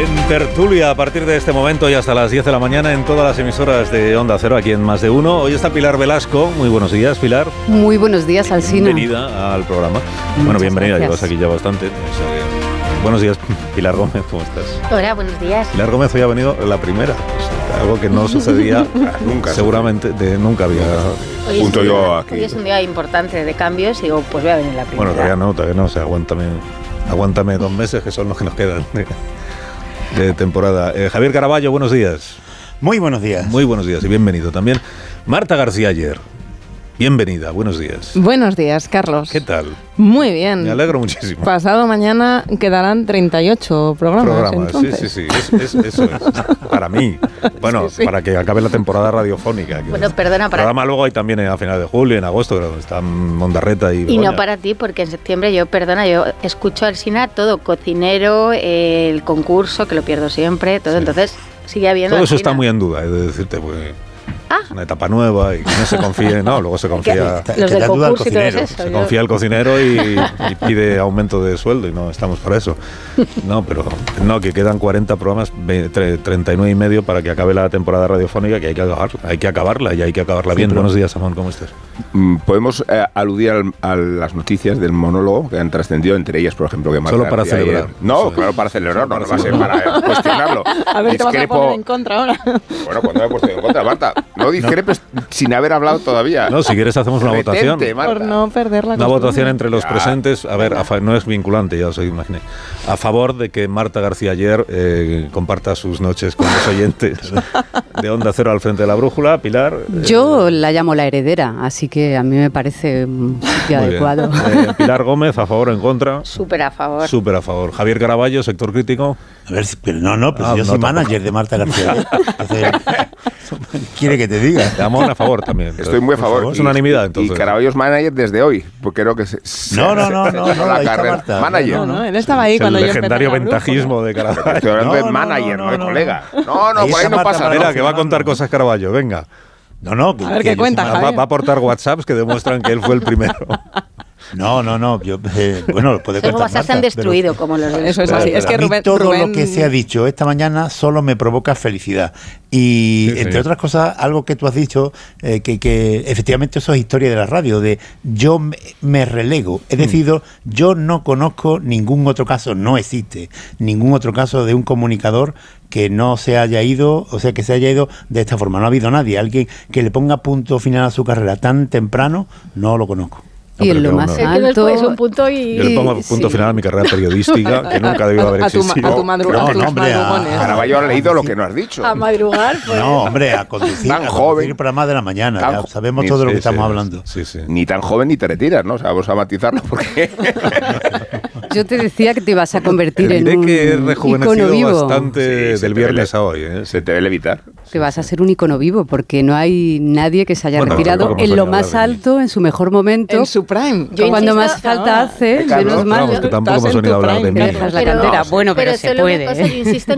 tertulia a partir de este momento y hasta las 10 de la mañana en todas las emisoras de Onda Cero, aquí en Más de Uno. Hoy está Pilar Velasco. Muy buenos días, Pilar. Muy buenos días, Alsina. Bienvenida al programa. Bueno, bienvenida, llevas aquí ya bastante. Buenos días, Pilar Gómez, ¿cómo estás? Hola, buenos días. Pilar Gómez hoy ha venido la primera, algo que no sucedía nunca, seguramente, nunca había... Junto yo aquí. Hoy es un día importante de cambios y digo, pues voy a venir la primera. Bueno, todavía no, o sea, aguántame 2 meses, que son los que nos quedan de temporada. Javier Caraballo, buenos días. Muy buenos días. Muy buenos días y bienvenido también. Marta García Aller, bienvenida, buenos días. Buenos días, Carlos. ¿Qué tal? Muy bien. Me alegro muchísimo. Pasado mañana quedarán 38 programas. Sí, eso es. Para mí. Bueno, sí. Para que acabe la temporada radiofónica. Bueno, perdona, el programa luego hay también a finales de julio, en agosto, creo que están Mondarreta y... Y no para ti, porque en septiembre yo escucho al Sina todo, cocinero, el concurso, que lo pierdo siempre, todo, sí. Entonces sigue habiendo... Todo eso está muy en duda, he de decirte, pues... Es una etapa nueva y que no se confíe, no, luego se confía. Los del concurso y todo eso. Se confía el cocinero y pide aumento de sueldo y no estamos para eso. No, pero no, que quedan 40 programas, 39 y medio para que acabe la temporada radiofónica, que hay que acabarla y hay que acabarla bien. Buenos días, Amón, ¿cómo estás? Podemos aludir a las noticias del monólogo que han trascendido, entre ellas, por ejemplo, que Marta solo para celebrar. No, claro, para celebrar, no va a ser para cuestionarlo. A ver, te vas a poner en contra ahora. Bueno, cuando me he puesto en contra, Marta. No discrepes sin haber hablado todavía. No, si quieres hacemos una votación. Por no perder la Una votación entre los presentes. A ver, no es vinculante, ya os imaginé. A favor de que Marta García Aller comparta sus noches con los oyentes de Onda Cero al frente de la brújula. Pilar. Yo la llamo la heredera, así que a mí me parece un sitio adecuado. Pilar Gómez, ¿a favor o en contra? Súper a favor. Súper a favor. Javier Caraballo, sector crítico. A ver, pero pero yo soy manager de Marta García. ¿Quiere que te diga? Amón a favor también. Estoy muy a favor. Es unanimidad, entonces. Y Caraballo es manager desde hoy, porque creo que No, la carrera. Manager. No, él estaba ahí cuando yo empecé. El legendario ventajismo de Caraballo. Estoy hablando de manager, no de colega. No, por ahí no pasa. Mira, que va a contar cosas Caraballo, venga. A ver qué cuenta, Javier. Va a aportar WhatsApps que demuestran que él fue el primero. No. Bueno, puede contar WhatsApp se han destruido, como los de... Eso es así. Es que Rubén... Todo lo que se ha dicho esta mañana solo me provoca felicidad. Y, entre otras cosas, algo que tú has dicho, que efectivamente eso es historia de la radio, de yo me relego. Es decir, yo no conozco ningún otro caso, no existe ningún otro caso de un comunicador que no se haya ido, o sea, que se haya ido de esta forma. No ha habido nadie, alguien que le ponga punto final a su carrera tan temprano, no lo conozco. No, y en lo más alto... Es un punto y... Yo le pongo punto final a mi carrera periodística, que nunca debió haber existido. A tu madrugar, Caraballo ha leído lo que no has dicho. A madrugar, pues... No, hombre, a conducir, tan joven, para más de la mañana. Ya sabemos todo lo que estamos hablando. Sí. Ni tan joven ni te retiras, ¿no? O sea, vamos a matizarlo porque... Yo te decía que te ibas a convertir en un que he rejuvenecido icono vivo. Bastante del viernes a hoy. Se te debe evitar. Te vas a ser un icono vivo, porque no hay nadie que se haya retirado en lo más alto, en su mejor momento. En su prime. Cuando más falta hace, menos mal. Vamos, que tampoco hemos venido a hablar de mí. Dejas la cantera. Bueno, pero se puede. Yo insisto